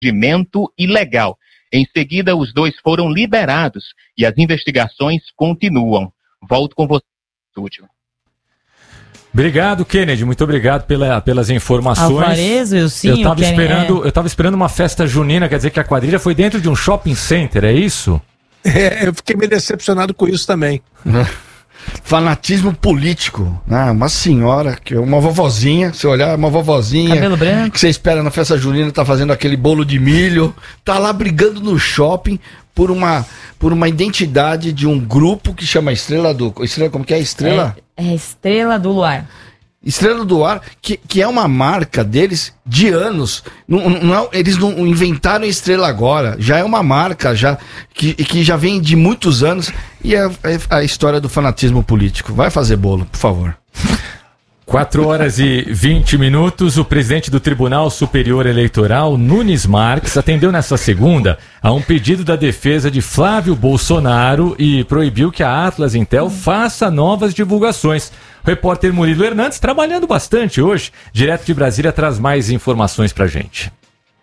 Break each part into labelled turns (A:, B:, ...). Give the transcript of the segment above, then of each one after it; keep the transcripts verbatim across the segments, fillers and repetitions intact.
A: procedimento ilegal. Em seguida, os dois foram liberados e as investigações continuam. Volto com você, estúdio.
B: Obrigado, Kennedy. Muito obrigado pela, pelas informações.
C: Alvarez, eu sim,
B: eu estava esperando,
C: é...
B: eu estava esperando uma festa junina, quer dizer que a quadrilha foi dentro de um shopping center, é isso?
D: É, eu fiquei meio decepcionado com isso também.
E: Fanatismo político, né? Uma senhora, que é uma vovozinha, se olhar, uma vovozinha.
C: Cabelo branco.
E: Que você espera na festa junina, tá fazendo aquele bolo de milho, tá lá brigando no shopping por uma, por uma identidade de um grupo que chama Estrela do... Estrela, como que é? Estrela?
C: É, é Estrela do Luar.
E: Estrela do Ar, que, que é uma marca deles de anos. Não, não é, eles não inventaram Estrela agora. Já é uma marca já, que, que já vem de muitos anos. E é, é a história do fanatismo político. Vai fazer bolo, por favor.
B: quatro horas e vinte minutos, o presidente do Tribunal Superior Eleitoral, Nunes Marques, atendeu nesta segunda a um pedido da defesa de Flávio Bolsonaro e proibiu que a Atlas Intel faça novas divulgações. O repórter Murilo Hernandes, trabalhando bastante hoje, direto de Brasília, traz mais informações pra gente.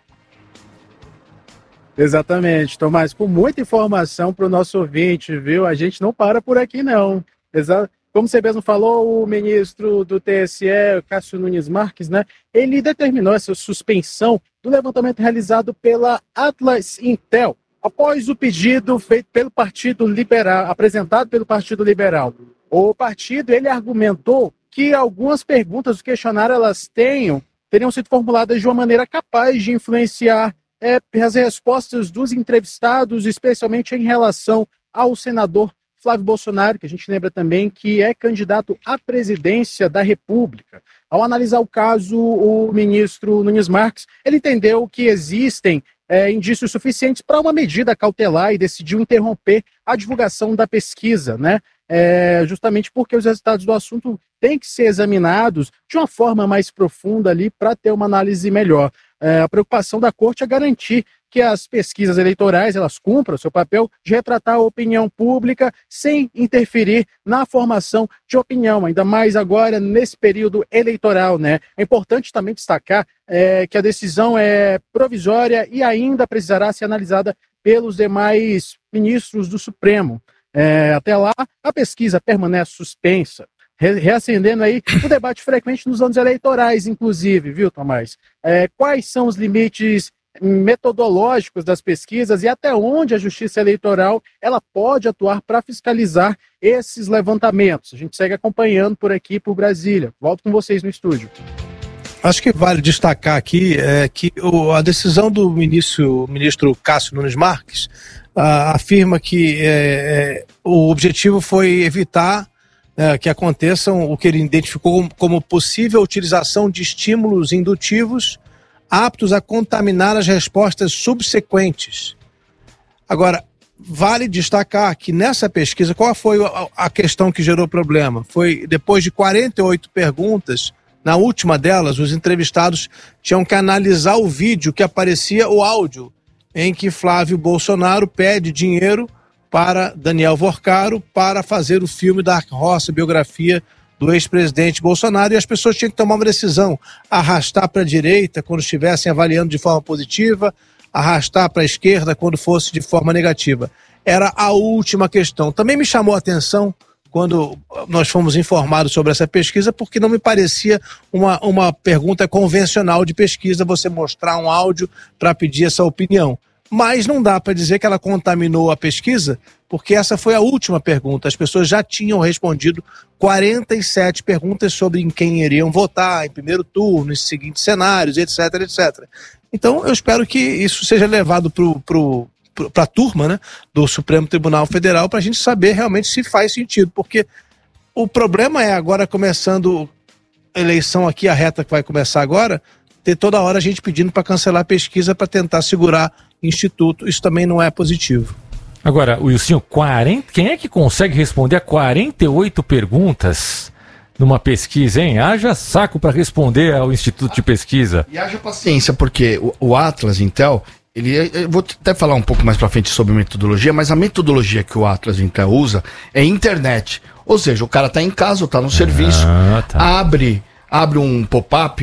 F: Exatamente, Tomás, com muita informação para o nosso ouvinte, viu? A gente não para por aqui, não. Exato. Como você mesmo falou, o ministro do T S E, Cássio Nunes Marques, né, ele determinou essa suspensão do levantamento realizado pela Atlas Intel, após o pedido feito pelo Partido Liberal, apresentado pelo Partido Liberal. O partido, ele argumentou que algumas perguntas do questionário, elas tenham, teriam sido formuladas de uma maneira capaz de influenciar é, as respostas dos entrevistados, especialmente em relação ao senador Flávio Bolsonaro, que a gente lembra também que é candidato à presidência da República. Ao analisar o caso, o ministro Nunes Marques, ele entendeu que existem é, indícios suficientes para uma medida cautelar e decidiu interromper a divulgação da pesquisa, né? É, justamente porque os resultados do assunto têm que ser examinados de uma forma mais profunda ali para ter uma análise melhor. É, a preocupação da Corte é garantir que as pesquisas eleitorais elas cumpram o seu papel de retratar a opinião pública sem interferir na formação de opinião, ainda mais agora nesse período eleitoral, né? É importante também destacar é, que a decisão é provisória e ainda precisará ser analisada pelos demais ministros do Supremo. É, até lá, a pesquisa permanece suspensa, re- reacendendo aí o debate frequente nos anos eleitorais, inclusive, viu, Tomás? É, quais são os limites metodológicos das pesquisas e até onde a Justiça Eleitoral ela pode atuar para fiscalizar esses levantamentos? A gente segue acompanhando por aqui, por Brasília. Volto com vocês no estúdio.
D: Acho que vale destacar aqui é, que o, a decisão do ministro, ministro Cássio Nunes Marques a, afirma que é, é, o objetivo foi evitar é, que aconteçam o que ele identificou como, como possível utilização de estímulos indutivos aptos a contaminar as respostas subsequentes. Agora, vale destacar que nessa pesquisa, qual foi a, a questão que gerou problema? Foi depois de quarenta e oito perguntas, na última delas, os entrevistados tinham que analisar o vídeo que aparecia, o áudio, em que Flávio Bolsonaro pede dinheiro para Daniel Vorcaro para fazer o filme da Roça, biografia do ex-presidente Bolsonaro, e as pessoas tinham que tomar uma decisão, arrastar para a direita quando estivessem avaliando de forma positiva, arrastar para a esquerda quando fosse de forma negativa. Era a última questão. Também me chamou a atenção quando nós fomos informados sobre essa pesquisa, porque não me parecia uma, uma pergunta convencional de pesquisa, você mostrar um áudio para pedir essa opinião. Mas não dá para dizer que ela contaminou a pesquisa, porque essa foi a última pergunta. As pessoas já tinham respondido quarenta e sete perguntas sobre em quem iriam votar, em primeiro turno, em seguintes cenários, etc, etcétera. Então, eu espero que isso seja levado para a turma, né, do Supremo Tribunal Federal, para a gente saber realmente se faz sentido, porque o problema é agora, começando a eleição aqui, a reta que vai começar agora, ter toda hora a gente pedindo para cancelar a pesquisa para tentar segurar instituto. Isso também não é positivo.
B: Agora, Wilson, quarenta, quem é que consegue responder a quarenta e oito perguntas numa pesquisa, hein? Haja saco para responder ao Instituto de Pesquisa.
E: E haja paciência, porque o, o Atlas Intel, ele, eu vou até falar um pouco mais para frente sobre metodologia, mas a metodologia que o Atlas Intel usa é internet. Ou seja, o cara tá em casa ou tá no serviço,
B: ah, tá.
E: abre, abre um pop-up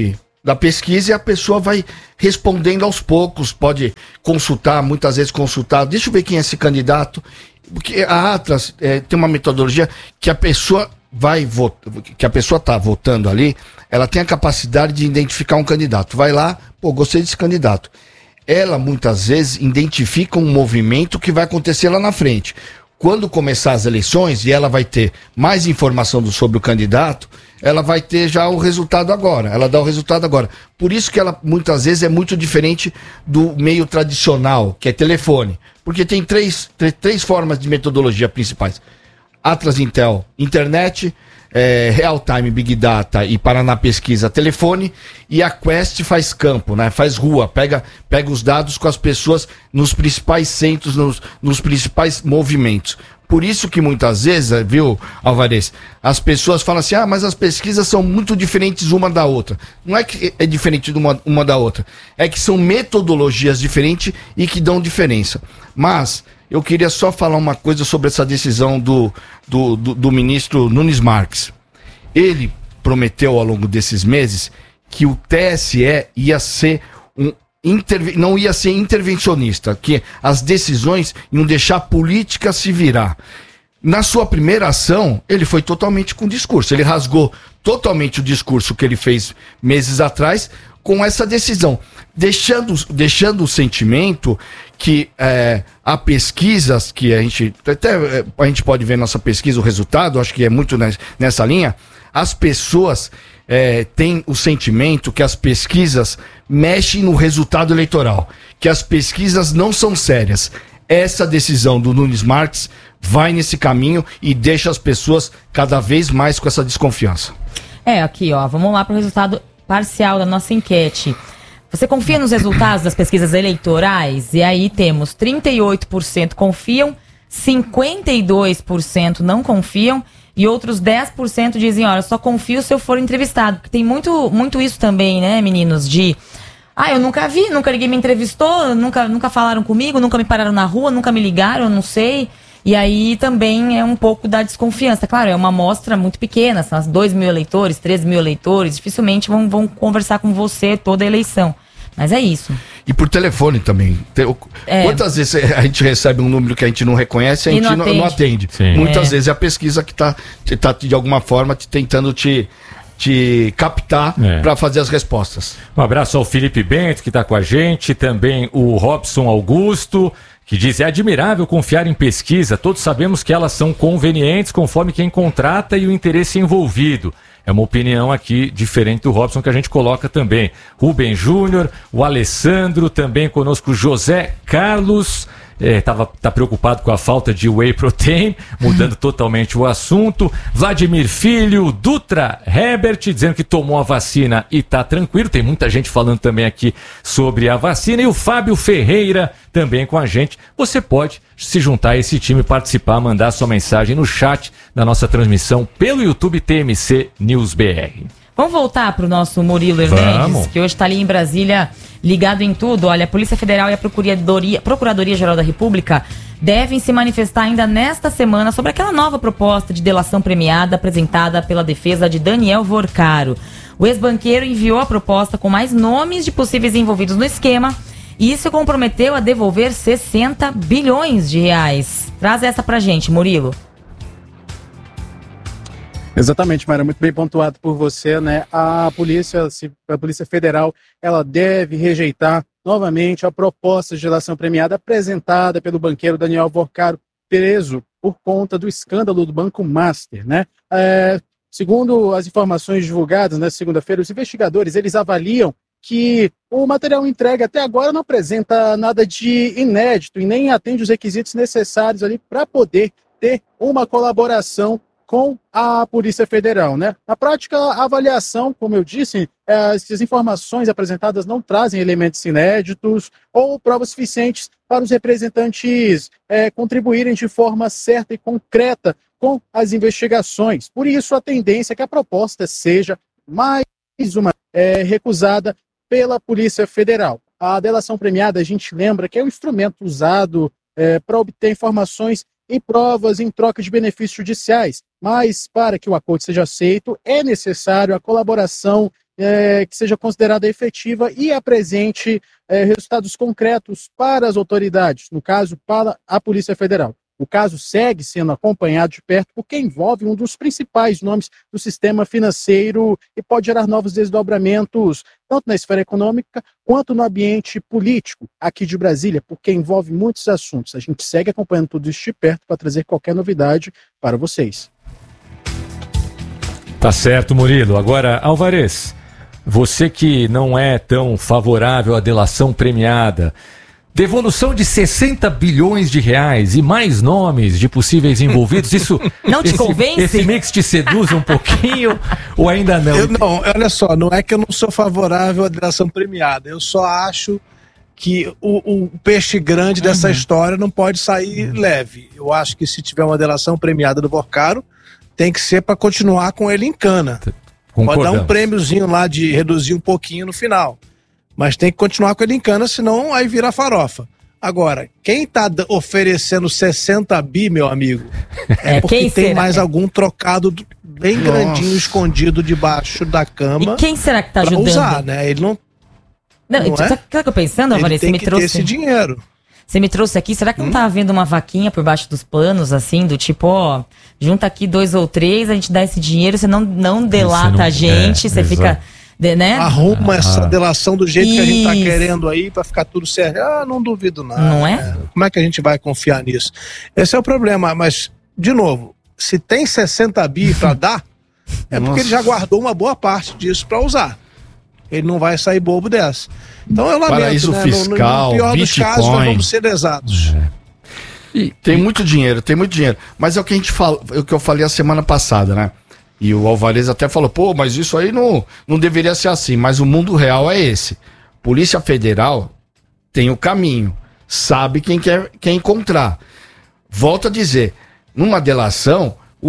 E: da pesquisa e a pessoa vai respondendo aos poucos, pode consultar, muitas vezes consultar, deixa eu ver quem é esse candidato, porque a Atlas é, tem uma metodologia que a pessoa vai votar, que a pessoa está votando ali, ela tem a capacidade de identificar um candidato, vai lá, pô, gostei desse candidato. Ela muitas vezes identifica um movimento que vai acontecer lá na frente. Quando começar as eleições e ela vai ter mais informação do, sobre o candidato, ela vai ter já o resultado agora, ela dá o resultado agora. Por isso que ela muitas vezes é muito diferente do meio tradicional, que é telefone. Porque tem três, três, três formas de metodologia principais. Atlas Intel, internet, é, Real Time, Big Data e Paraná Pesquisa, telefone, e a Quest faz campo, né? Faz rua, pega, pega os dados com as pessoas nos principais centros, nos, nos principais movimentos. Por isso que muitas vezes, viu, Alvarez, as pessoas falam assim, ah, mas as pesquisas são muito diferentes uma da outra. Não é que é diferente de uma, uma da outra, é que são metodologias diferentes e que dão diferença. Mas eu queria só falar uma coisa sobre essa decisão do, do, do, do ministro Nunes Marques. Ele prometeu ao longo desses meses que o T S E ia ser um Interve- não ia ser intervencionista, que as decisões iam deixar a política se virar. Na sua primeira ação, ele foi totalmente com discurso, ele rasgou totalmente o discurso que ele fez meses atrás com essa decisão, deixando, deixando o sentimento que é, há pesquisas que a gente, até a gente pode ver nossa pesquisa, o resultado, acho que é muito nessa linha, as pessoas É, tem o sentimento que as pesquisas mexem no resultado eleitoral, que as pesquisas não são sérias. Essa decisão do Nunes Marques vai nesse caminho e deixa as pessoas cada vez mais com essa desconfiança.
C: É, aqui, ó, vamos lá para o resultado parcial da nossa enquete. Você confia nos resultados das pesquisas eleitorais? E aí temos trinta e oito por cento confiam, cinquenta e dois por cento não confiam, e outros dez por cento dizem, olha, só confio se eu for entrevistado. Porque tem muito, muito isso também, né, meninos, de... Ah, eu nunca vi, nunca ninguém me entrevistou, nunca, nunca falaram comigo, nunca me pararam na rua, nunca me ligaram, eu não sei. E aí também é um pouco da desconfiança. Claro, é uma amostra muito pequena, são dois mil eleitores, três mil eleitores, dificilmente vão, vão conversar com você toda a eleição. Mas é isso.
E: E por telefone também. É. Quantas vezes a gente recebe um número que a gente não reconhece e a gente não atende? Não atende. Muitas é. vezes é a pesquisa que está tá, de alguma forma te, tentando te, te captar é. para fazer as respostas.
B: Um abraço ao Felipe Bento, que está com a gente, também o Robson Augusto, que diz, é admirável confiar em pesquisa, todos sabemos que elas são convenientes conforme quem contrata e o interesse envolvido. É uma opinião aqui diferente do Robson que a gente coloca também. Rubem Júnior, o Alessandro, também conosco José Carlos, é, tava, tá preocupado com a falta de whey protein, mudando totalmente o assunto. Vladimir Filho, Dutra Herbert, dizendo que tomou a vacina e tá tranquilo. Tem muita gente falando também aqui sobre a vacina. E o Fábio Ferreira também com a gente. Você pode se juntar a esse time, participar, mandar sua mensagem no chat da nossa transmissão pelo YouTube T M C News B R.
C: Vamos voltar para o nosso Murilo Hernandes, Vamos. que hoje está ali em Brasília, ligado em tudo. Olha, a Polícia Federal e a Procuradoria, Procuradoria-Geral da República devem se manifestar ainda nesta semana sobre aquela nova proposta de delação premiada apresentada pela defesa de Daniel Vorcaro. O ex-banqueiro enviou a proposta com mais nomes de possíveis envolvidos no esquema e isso comprometeu a devolver sessenta bilhões de reais. Traz essa pra gente, Murilo.
F: Exatamente, Mayra, muito bem pontuado por você, né? A Polícia, a Polícia Federal, ela deve rejeitar novamente a proposta de delação premiada apresentada pelo banqueiro Daniel Vorcaro, preso por conta do escândalo do Banco Master, né? É, segundo as informações divulgadas na segunda-feira, os investigadores, eles avaliam que o material entregue até agora não apresenta nada de inédito e nem atende os requisitos necessários ali para poder ter uma colaboração com a Polícia Federal, né? Na prática, a avaliação, como eu disse, as informações apresentadas não trazem elementos inéditos ou provas suficientes para os representantes é, contribuírem de forma certa e concreta com as investigações. Por isso, a tendência é que a proposta seja mais uma é, recusada pela Polícia Federal. A delação premiada, a gente lembra que é um instrumento usado é, para obter informações e provas em troca de benefícios judiciais, mas para que o acordo seja aceito, é necessário a colaboração é, que seja considerada efetiva e apresente é, resultados concretos para as autoridades, no caso, para a Polícia Federal. O caso segue sendo acompanhado de perto porque envolve um dos principais nomes do sistema financeiro e pode gerar novos desdobramentos, tanto na esfera econômica quanto no ambiente político aqui de Brasília, porque envolve muitos assuntos. A gente segue acompanhando tudo isso de perto para trazer qualquer novidade para vocês.
B: Tá certo, Murilo. Agora, Alvarez, você que não é tão favorável à delação premiada, devolução de sessenta bilhões de reais e mais nomes de possíveis envolvidos, isso
C: não te
B: esse,
C: convence?
B: Esse mix te seduz um pouquinho ou ainda não?
D: Eu, não, olha só, não é que eu não sou favorável à delação premiada, eu só acho que o, o peixe grande dessa uhum. história não pode sair uhum. leve. Eu acho que se tiver uma delação premiada do Vocaro, tem que ser para continuar com ele em cana. Pode dar um prêmiozinho lá de reduzir um pouquinho no final. Mas tem que continuar com ele em cana, senão aí vira farofa. Agora, quem tá oferecendo sessenta bi, meu amigo, é, é porque tem será? mais algum trocado bem Nossa. grandinho escondido debaixo da cama.
C: E quem será que tá ajudando? Usar,
D: né? Ele não.
C: Não, não sabe o que eu tô pensando, Alvarez?
D: Ele tem
C: Você me
D: que
C: trouxe
D: ter esse dinheiro.
C: Você me trouxe aqui, será que não hum? tá havendo uma vaquinha por baixo dos panos, assim, do tipo, ó, junta aqui dois ou três, a gente dá esse dinheiro, você não, não delata não, a gente, é, você exato. fica. De, né?
D: Arruma ah, essa
B: ah.
D: delação do jeito Isso. que a gente tá querendo aí pra ficar tudo certo. Ah, não duvido nada.
C: Não é?
D: é? Como é que a gente vai confiar nisso? Esse é o problema, mas, de novo, se tem sessenta bi pra dar, é porque ele já guardou uma boa parte disso pra usar. Ele não vai sair bobo dessa. Então eu lamento,
E: Paraíso
D: né?
E: fiscal,
D: no, no pior
E: Bitcoin.
D: dos casos, nós vamos ser exatos.
E: É. E tem muito dinheiro, tem muito dinheiro. Mas é o que a gente fala, é o que eu falei a semana passada, né? E o Alvarez até falou, pô, mas isso aí não, não deveria ser assim. Mas o mundo real é esse. Polícia Federal tem o caminho, sabe quem quer, quer encontrar. Volto a dizer, numa delação, o,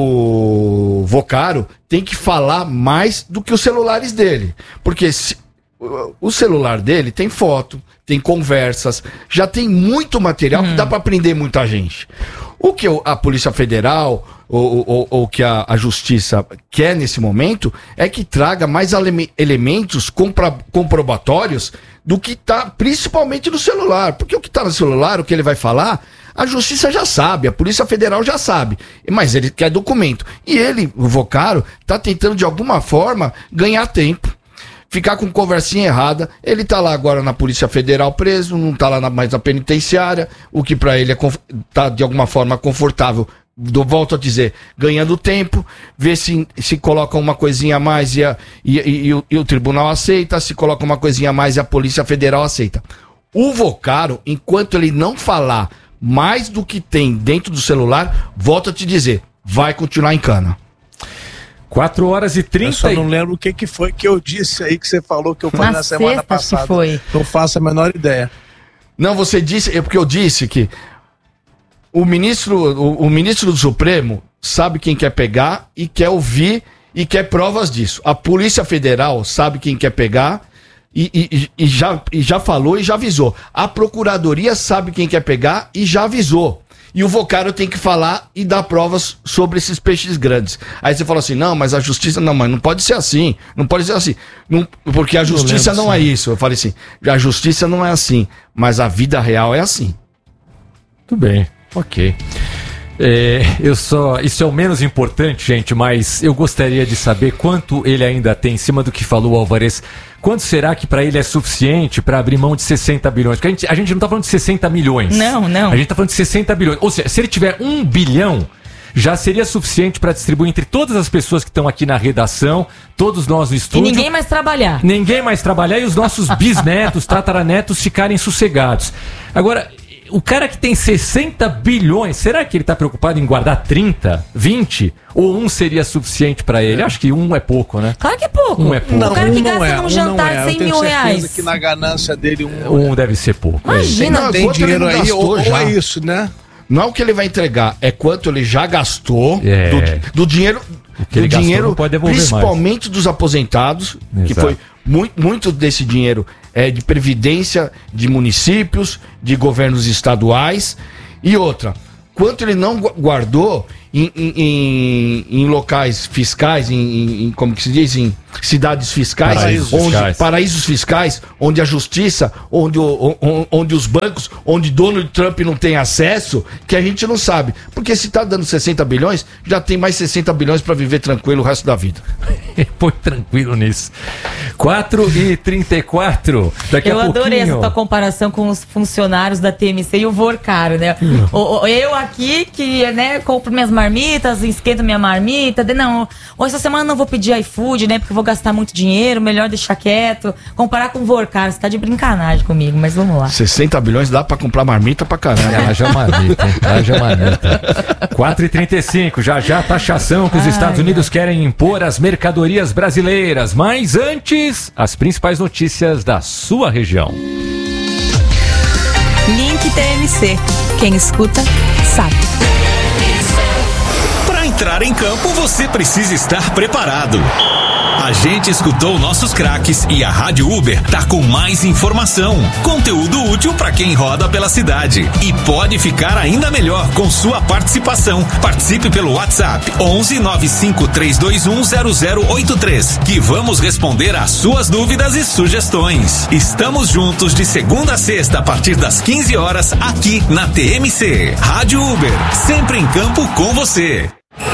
E: o, o Vocaro tem que falar mais do que os celulares dele. Porque se, o, o celular dele tem foto, tem conversas, já tem muito material hum. que dá para prender muita gente. O que a Polícia Federal ou, ou, ou que a, a Justiça quer nesse momento é que traga mais ele, elementos compra, comprobatórios do que está principalmente no celular. Porque o que está no celular, o que ele vai falar, a Justiça já sabe, a Polícia Federal já sabe, mas ele quer documento. E ele, o Vocaro, está tentando de alguma forma ganhar tempo. Ficar com conversinha errada, ele tá lá agora na Polícia Federal preso, não tá lá na, mais na penitenciária, o que pra ele é tá de alguma forma confortável, do, volto a dizer, ganhando tempo, ver se, se coloca uma coisinha a mais e, a, e, e, e, o, e o tribunal aceita, se coloca uma coisinha a mais e a Polícia Federal aceita. O Vocaro, enquanto ele não falar mais do que tem dentro do celular, volto a te dizer, vai continuar em cana.
B: quatro horas e trinta.
D: Eu só não lembro o que, que foi que eu disse aí que você falou que eu falei na, na semana passada.
C: Foi.
D: Não faço a menor ideia.
E: Não, você disse, é porque eu disse que o ministro, o, o ministro do Supremo sabe quem quer pegar e quer ouvir e quer provas disso. A Polícia Federal sabe quem quer pegar e, e, e, já, e já falou e já avisou. A Procuradoria sabe quem quer pegar e já avisou. E o Vocaro tem que falar e dar provas sobre esses peixes grandes. Aí você fala assim, não, mas a justiça... Não, mas não pode ser assim. Não pode ser assim. Não, porque a justiça não, não é isso. Eu falei assim, a justiça não é assim, mas a vida real é assim.
B: Tudo bem, ok. É, eu só, isso é o menos importante, gente, mas eu gostaria de saber quanto ele ainda tem, em cima do que falou o Alvarez, quanto será que para ele é suficiente para abrir mão de sessenta bilhões? Porque a gente, a gente não está falando de sessenta milhões.
C: Não, não.
B: A gente está falando de sessenta bilhões. Ou seja, se ele tiver um bilhão, já seria suficiente para distribuir entre todas as pessoas que estão aqui na redação, todos nós no estúdio.
C: E ninguém mais trabalhar.
B: Ninguém mais trabalhar e os nossos bisnetos, tataranetos ficarem sossegados. Agora... O cara que tem sessenta bilhões, será que ele está preocupado em guardar trinta, vinte? Ou um seria suficiente para ele? Acho que um é pouco, né?
C: Claro que é pouco.
B: Um é pouco.
C: Não, o cara que
D: um
C: gasta
D: é,
C: num
D: um
C: jantar
D: é.
C: cem mil reais.
D: Que na ganância dele um,
B: um é. deve ser pouco.
C: Imagina.
D: Não, tem dinheiro aí ou, ou é isso, né?
E: Não é o que ele vai entregar, é quanto ele já gastou
B: é.
E: do, do dinheiro, do dinheiro principalmente mais. Dos aposentados, Exato. Que foi muito, muito desse dinheiro é de previdência de municípios, de governos estaduais. E outra, quanto ele não guardou em, em, em, em locais fiscais, em, em, como que se diz, em cidades fiscais,
B: Paraísos
E: onde,
B: fiscais.
E: paraísos fiscais, onde a justiça, onde, o, onde, onde os bancos, onde Donald Trump não tem acesso, que a gente não sabe. Porque se tá dando sessenta bilhões, já tem mais sessenta bilhões para viver tranquilo o resto da vida.
B: Põe tranquilo nisso. quatro e trinta e quatro. Daqui
C: Eu
B: a pouquinho.
C: adorei essa tua comparação com os funcionários da T M C e o Vorcaro, né? O, o, eu aqui que, né, compro minhas marmitas, esquento minha marmita. De, não, hoje essa semana não vou pedir iFood, né? Porque eu vou gastar muito dinheiro, melhor deixar quieto. Comparar com o Vorcaro, você tá de brincanagem comigo, mas vamos lá.
E: sessenta bilhões dá para comprar marmita pra caramba.
B: Haja marmita, hein? Haja marmita. quatro e trinta e cinco, já já a taxação que os
C: Ai,
B: Estados Unidos querem impor às mercadorias brasileiras. Mas antes, as principais notícias da sua região.
G: Link T M C. Quem escuta, sabe.
H: Para entrar em campo, você precisa estar preparado. A gente escutou nossos craques e a Rádio Uber tá com mais informação, conteúdo útil para quem roda pela cidade. E pode ficar ainda melhor com sua participação. Participe pelo WhatsApp onze nove cinco três dois um zero zero oito três, que vamos responder às suas dúvidas e sugestões. Estamos juntos de segunda a sexta a partir das quinze horas aqui na T M C. Rádio Uber, sempre em campo com você.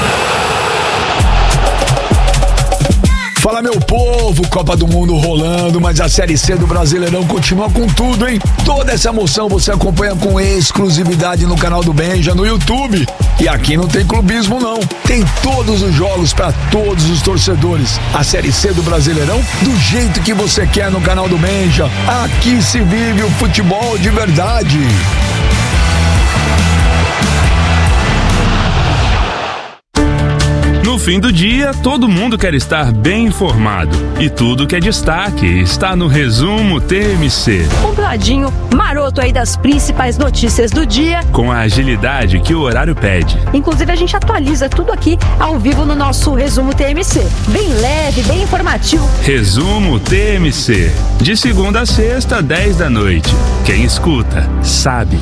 I: Fala, meu povo, Copa do Mundo rolando, mas a Série C do Brasileirão continua com tudo, hein? Toda essa emoção você acompanha com exclusividade no canal do Benja, no YouTube. E aqui não tem clubismo, não. Tem todos os jogos para todos os torcedores. A Série C do Brasileirão do jeito que você quer no canal do Benja. Aqui se vive o futebol de verdade.
J: No fim do dia, todo mundo quer estar bem informado. E tudo que é destaque está no Resumo T M C.
K: Um ladinho maroto aí das principais notícias do dia.
J: Com a agilidade que o horário pede.
K: Inclusive, a gente atualiza tudo aqui ao vivo no nosso Resumo T M C. Bem leve, bem informativo.
J: Resumo T M C. De segunda a sexta, dez da noite. Quem escuta, sabe.